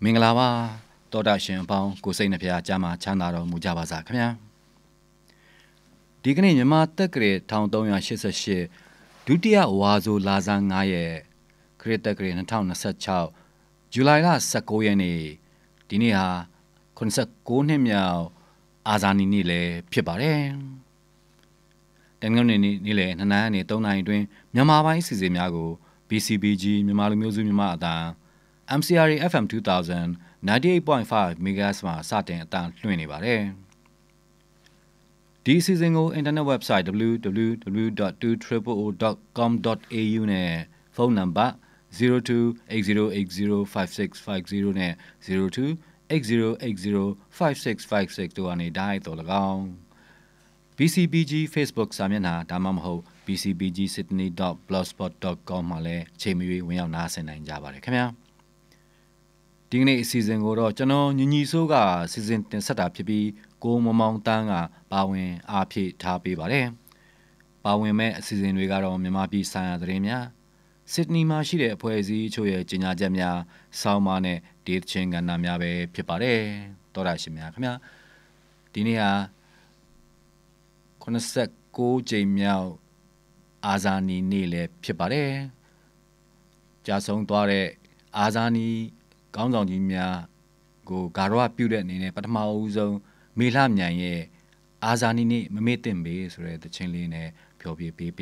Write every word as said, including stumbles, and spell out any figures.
မင်္ဂလာပါတောတာရှင်အပေါင်းကိုစိတ်နှဖျားကြားမှာချမ်းသာတော်မူကြပါစားခင်ဗျာဒီကနေ့မြန်မာတက္ကရာone thousand three hundred eighty-eightဒုတိယဝါဆိုလာဇန်fiveရက်ခရစ်တက္ကရာtwenty twenty-sixဇူလိုင်လnineteenရက်နေ့ဒီနေ့ဟာeighty-nineနှစ်မြောက်အာဇာနည်နေ့လည်းဖြစ်ပါတယ်တနင်္ဂနွေနေ့နေ့လယ်twoနာရီကနေthreeနာရီအတွင်းမြန်မာပိုင်းစီစဉ်များကို B C B G မြန်မာလူမျိုးစုမြန်မာအသံM C R A F M two thousand ninety-eight point five megahertz မှာစတင်အသံလွှင့်နေပါတယ်ဒီအစီအစဉ်ကို internet website w w w dot two triple o dot com dot a u နဲ့ဖုန်းနံပါတ်zero two eight zero eight zero five six five zeroနဲ့zero two eight zero eight zero five six five six တို့ကနေဓာတ်တော်၎င်း B C B G Facebook စာမျက်နှာဒါမှမဟုတ် b c b g sydney dot blogspot dot com မှာလည်းချိန်မရွေးဝင်ရောက်နားဆင်နိုင်ကြပါတယ်ခင်ဗျာဒီကနေ့အစီအစဉ်ကိုတော့ကျွန်တော်ညီညီဆိုးကစီစဉ်တင်ဆက်တာဖြစ်ပြီးကိုမမောင်တန်းကပါဝင်အားဖြည့်ထားပေးပါတယ်ပါဝင်မဲ့အစီအစဉ်တွေကတော့မြန်မာပြည်ဆိုင်ရာသတင်းများစစ်ဒနီမှာရှိတဲ့အဖွဲ့အစည်းအချို့ရဲ့ကြေညာချက်များဆောင်းပါးနဲ့ဒေသချင်းကဏ္ဍများပဲဖြစ်ပါတယ်တော်ရရှိများခင်ဗျာဒီနေ့ဟာeighty-nineကြိမ်မြောက်အာဇာနည်နေ့လည်းဖြစ်ပါတယ်ကြာဆုံးသွားတဲ့အာဇာနည်ကောင်းဆောင်ကြီးများကိုဂါရဝပြုတဲ့အနေနဲ့ပထမအဦးဆုံးမေလမြိုင်ရဲ့အာဇာနည်နေ့မမေ့သင့်ပေဆိုတဲ့သချင်းလေးနဲ့ဖျော်ဖြေပေးပြ